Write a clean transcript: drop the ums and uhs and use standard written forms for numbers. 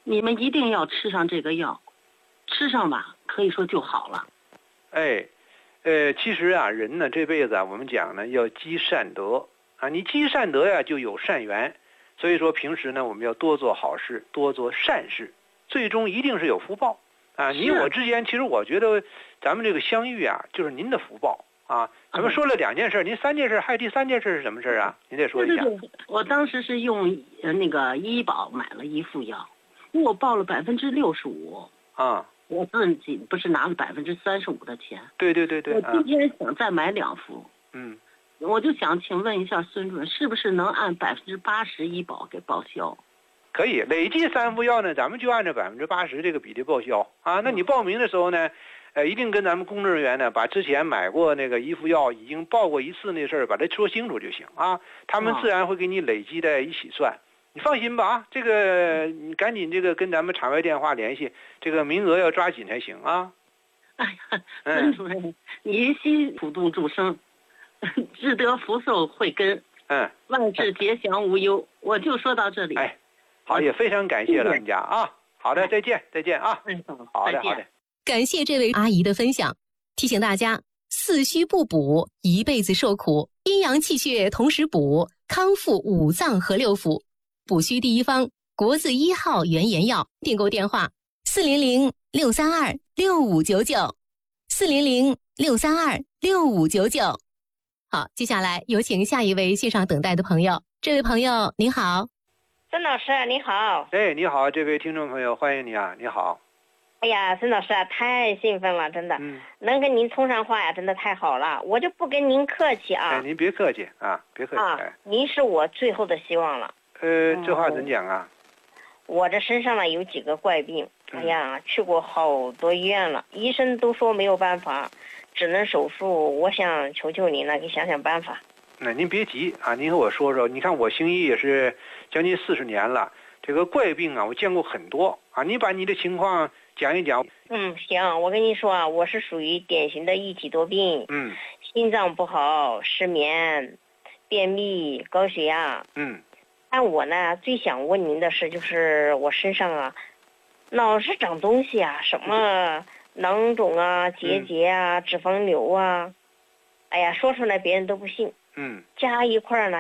你们一定要吃上这个药，吃上吧，可以说就好了。 哎，其实啊，人呢这辈子啊，我们讲呢要积善德啊，你积善德呀，就有善缘。所以说平时呢，我们要多做好事，多做善事，最终一定是有福报啊。你我之间，其实我觉得咱们这个相遇啊，就是您的福报啊。咱们说了2件事，您3件事，还有第3件事是什么事啊？您再说一下。 对，我当时是用那个医保买了一副药，我报了65% 啊。 我自己不是拿了35%的钱。 对。 我今天想再买2副。我就想请问一下孙主任，是不是能按80%医保给报销？ 可以，累计3副药呢，咱们就按照80%这个比例报销啊。那你报名的时候呢，一定跟咱们工作人员呢，把之前买过那个一副药已经报过1次那事儿，把它说清楚就行啊。他们自然会给你累计的一起算。你放心吧啊，这个你赶紧这个跟咱们场外电话联系，这个名额要抓紧才行啊。 哎呀，孙主任，您心普度众生，志得福寿慧根，万事皆祥无忧。我就说到这里。 哎，好，也非常感谢老人家啊。好的，再见啊。好的。 感谢这位阿姨的分享，提醒大家4虚不补，一辈子受苦，阴阳气血同时补，康复5脏和6腑。补虚第一方，国字1号原研药，订购电话400-632-6599，400-632-6599。好，接下来有请下一位线上等待的朋友。这位朋友您好。 孙老师你好。 哎，你好，这位听众朋友，欢迎你啊，你好。 哎呀，孙老师啊，太兴奋了，真的，能跟您通上话呀，真的太好了，我就不跟您客气啊。 哎，您别客气啊，别客气。 您是我最后的希望了。 这话怎讲啊？ 我这身上呢有几个怪病，哎呀，去过好多医院了，医生都说没有办法，只能手术。我想求求您了，给想想办法。 那您别急啊，您和我说说。你看我行医也是将近40年了，这个怪病啊，我见过很多啊。你把你的情况讲一讲。 行，我跟你说啊，我是属于典型的一体多病。心脏不好，失眠，便秘，高血压。但我呢，最想问您的是，就是我身上啊，老是长东西啊，什么囊肿啊、结节啊、脂肪瘤啊，哎呀，说出来别人都不信。加一块呢。